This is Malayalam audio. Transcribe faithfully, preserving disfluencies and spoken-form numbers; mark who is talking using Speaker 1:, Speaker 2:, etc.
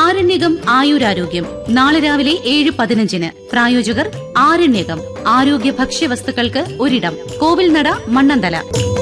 Speaker 1: ആരണ്യകം ആയുരാരോഗ്യം നാളെ രാവിലെ ഏഴ് പതിനഞ്ചിന്. പ്രായോജകർ ആരണ്യകം ആരോഗ്യ ഭക്ഷ്യവസ്തുക്കൾക്ക് ഒരിടം, കോവിൽനട, മണ്ണന്തല.